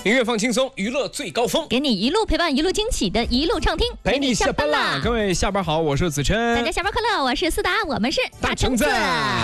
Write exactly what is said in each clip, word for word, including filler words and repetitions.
音乐放轻松，娱乐最高峰， 给你一路陪伴，一路惊喜的一路畅听， 陪你下班啦！各位下班好，我是子琛， 大家下班快乐，我是思达，我们是大橙子。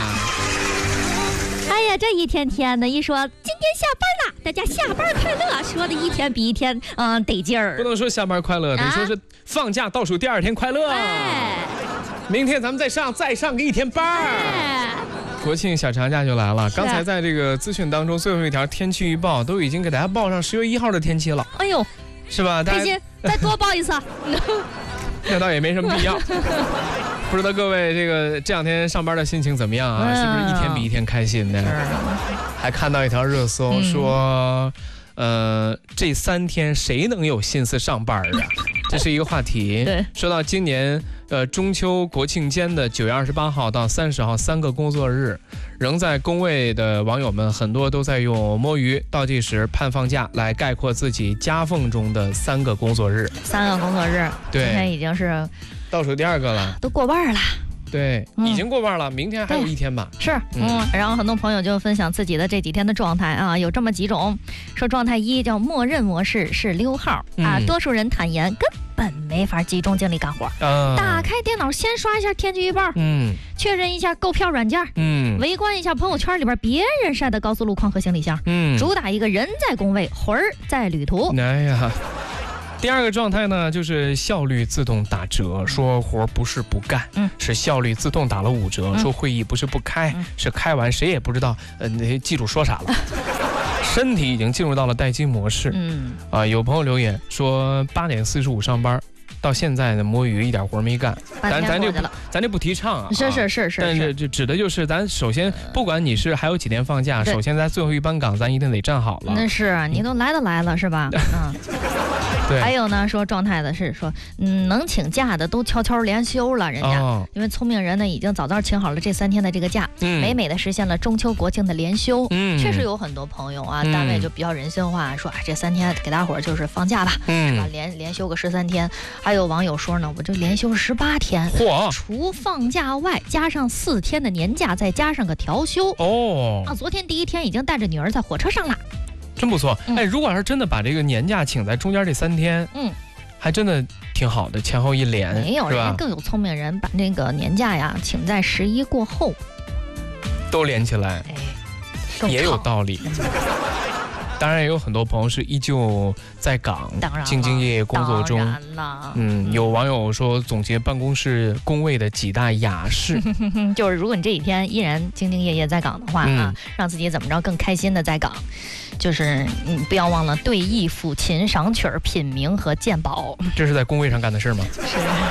哎呀，这一天天的一说今天下班了，大家下班快乐，说的一天比一天嗯、呃、得劲儿。 不能说下班快乐，得说是放假倒数第二天快乐。哎，明天咱们再上再上个一天班儿。哎，国庆小长假就来了，刚才在这个资讯当中最后一条天气预报都已经给大家报上十月一号的天气了。 哎呦， 是吧？ 开心，再多报一次。 那倒也没什么必要。不知道各位这个这两天上班的心情怎么样啊？是不是一天比一天开心呢？还看到一条热搜说，呃，这三天谁能有心思上班啊？这是一个话题。 对， 说到今年呃中秋国庆间的九月二十八号到三十号三个工作日，仍在工位的网友们很多都在用摸鱼、倒计时、盼放假来概括自己夹缝中的三个工作日。 三个工作日， 对， 今天已经是倒数第二个了， 都过半了。 对，嗯、已经过半了，明天还有一天吧。 是，嗯，嗯然后很多朋友就分享自己的这几天的状态啊，有这么几种，说状态一叫默认模式是溜号、嗯、啊，多数人坦言根本没法集中精力干活，啊、打开电脑先刷一下天气预报，嗯，确认一下购票软件，嗯，围观一下朋友圈里边别人晒的高速路况和行李箱，嗯，主打一个人在工位，魂儿在旅途。 哎呀。第二个状态呢，就是效率自动打折，说活不是不干，嗯，是效率自动打了五折，嗯、说会议不是不开，嗯、是开完谁也不知道，呃，记住说啥了。身体已经进入到了待机模式，嗯，啊、呃，有朋友留言说八点四十五上班，到现在呢摸鱼一点活没干，咱咱这咱这不提倡啊， 是是是是， 但是就指的就是咱首先不管你是还有几天放假，首先在最后一班岗咱一定得站好了。 那是你都来都来了是吧？嗯。 对， 还有呢，说状态的是说，嗯，能请假的都悄悄连休了，人家、哦、因为聪明人呢已经早早请好了这三天的这个假，嗯，美美的实现了中秋国庆的连休。嗯，确实有很多朋友啊，嗯、单位就比较人性化，说啊这三天给大伙儿就是放假吧，嗯，是吧？连连休个十三天。还有网友说呢，我这连休十八天，嚯，除放假外加上四天的年假，再加上个调休。哦，啊，昨天第一天已经带着女儿在火车上了。 真不错，哎，如果要是真的把这个年假请在中间这三天，嗯，还真的挺好的，前后一连， 没有，人家更有聪明人把那个年假呀请在十一过后， 都连起来，哎，也有道理。当然也有很多朋友是依旧在岗，兢兢业业工作中。当然了，嗯，有网友说总结办公室工位的几大雅事， 就是如果你这几天依然兢兢业业在岗的话、嗯、啊，让自己怎么着更开心的在岗，就是你不要忘了对弈、抚琴、赏曲、品茗和鉴宝。 这是在工位上干的事吗？是。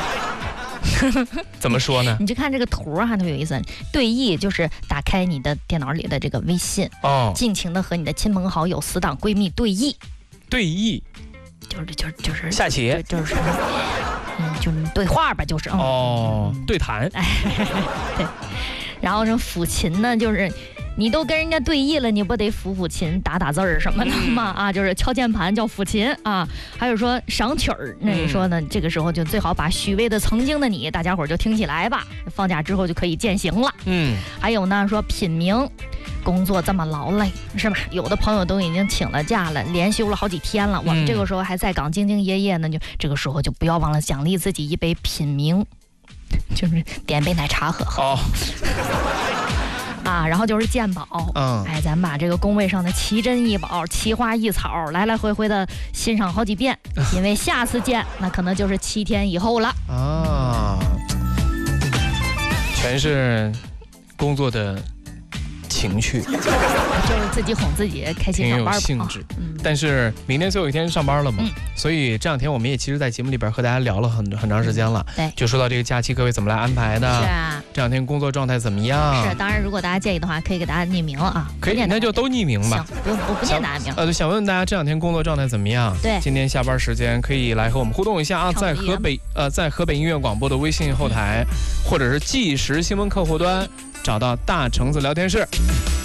怎么说呢？ 你就看这个图啊，特别有意思。对弈就是打开你的电脑里的这个微信，哦，尽情的和你的亲朋好友、死党、闺蜜对弈。 对弈， 就是就是就是下棋， 就、就是嗯，就是对话吧，就是、嗯、 哦，对谈。哎， 对。然后这抚琴呢，就是。你都跟人家对弈了，你不得抚抚琴、打打字儿什么的吗？啊，就是敲键盘叫抚琴啊。还有说赏曲儿，那你说呢？这个时候就最好把许巍的《曾经的你》，大家伙儿就听起来吧。放假之后就可以践行了。嗯。还有呢，说品茗，工作这么劳累是吧？有的朋友都已经请了假了，连休了好几天了。我们这个时候还在岗，兢兢业业呢，就这个时候就不要忘了奖励自己一杯品茗，就是点杯奶茶喝喝。哦。啊，然后就是鉴宝，嗯，哎，咱把这个工位上的奇珍异宝、奇花异草来来回回的欣赏好几遍，因为下次见那可能就是七天以后了。啊， 全是工作的情绪， 就是自己哄自己开心上班吧。 挺有兴致，嗯、但是明天最后一天上班了嘛，嗯、所以这两天我们也其实，在节目里边和大家聊了很很长时间了。对，就说到这个假期各位怎么来安排的？是啊，这两天工作状态怎么样？ 是，当然如果大家介意的话，可以给大家匿名啊。 可以，那就都匿名吧。 行，不用，我不念大家名。 呃，想问问大家这两天工作状态怎么样？ 对， 今天下班时间可以来和我们互动一下啊，在河北呃，在河北音乐广播的微信后台，或者是即时新闻客户端。找到大橙子聊天室。